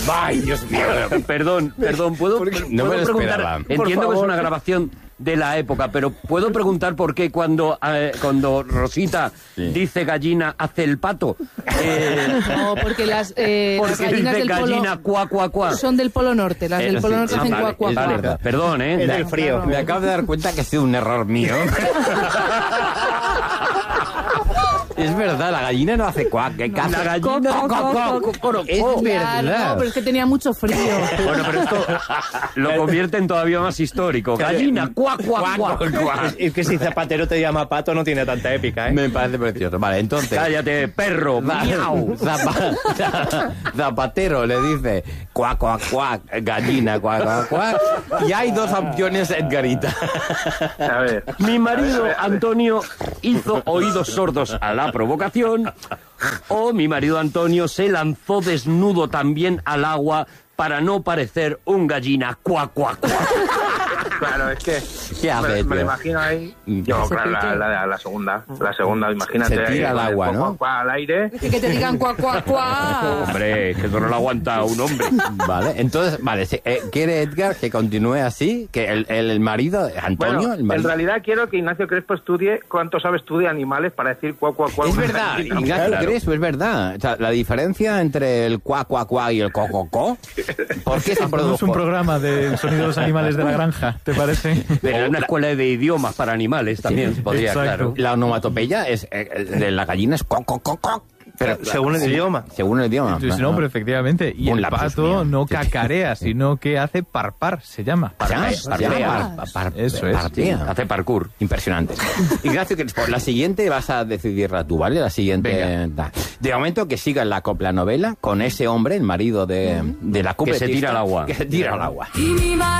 ¡Ay, Dios mío! Perdón, ¿puedo No me lo preguntar? esperaba. Entiendo que es una grabación de la época, pero ¿puedo preguntar por qué cuando Rosita dice gallina hace el pato? No, porque las gallinas dice del gallina polo cuá, cuá, cuá. son del Polo Norte. Las del Polo Norte hacen cuá, cuá, Vale, cuá. perdón, Es del frío. Claro. Me acabo de dar cuenta que ha sido un error mío. Es verdad, la gallina no hace cuac, que caza. La gallina Es Claro, verdad. no, pero es que tenía mucho frío. Bueno, pero esto lo convierte en todavía más histórico. Gallina, cuá, cuá, cuá. Es que si Zapatero te llama Pato no tiene tanta épica, ¿eh? Me parece precioso. Vale, entonces... Cállate, perro, miau. Zapatero le dice cuac, cuac, cuac, gallina, cuac, cuac, cuac. Y hay dos opciones, Edgarita. A ver. Mi marido Antonio hizo oídos sordos a la provocación, o mi marido Antonio se lanzó desnudo también al agua para no parecer un gallina cuá, cuá, cuá. Claro, es que ¿Qué hace, me lo tío? imagino ahí. Yo, claro, la segunda. La segunda, imagínate. Se tira ahí, al con el agua, cuá, ¿no? cuá, cuá al aire. Que te digan cuá, cuá, cuá. Hombre, que eso no lo aguanta un hombre. Vale, entonces, vale, ¿quiere Edgar que continúe así? Que el marido, Antonio, Bueno, el marido... en realidad quiero que Ignacio Crespo estudie cuánto sabes tú de animales para decir cuá, cuá, cuá. Es una verdad, gallina. Ignacio Claro. Crespo, es verdad. O sea, la diferencia entre el cuá, cuá, cuá y el co, ¿por qué se Hacemos produjo? un programa de sonido de los animales de la granja, ¿te parece? Pero una escuela de idiomas para animales también podría, exacto. claro. La onomatopeya es, de la gallina es co. Pero, Según el idioma. Según el idioma. Sí, no, pero efectivamente. Y Un el lapsus pato mío. no Sí. cacarea, sino que hace parpar, se llama. Eso es. Hace parkour. Impresionante. Ignacio Crespo, la siguiente vas a decidirla tú, ¿vale? La siguiente. De momento que siga la copla novela con ese hombre, el marido de la Que se tira al agua. Que se tira al agua. Y mi